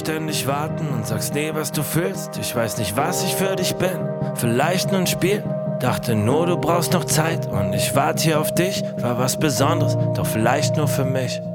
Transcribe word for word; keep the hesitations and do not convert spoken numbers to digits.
Ständig warten und sagst nie, was du fühlst. Ich weiß nicht, was ich für dich bin. Vielleicht nur ein Spiel. Dachte nur, du brauchst noch Zeit und ich warte hier auf dich. War was Besonderes, doch vielleicht nur für mich.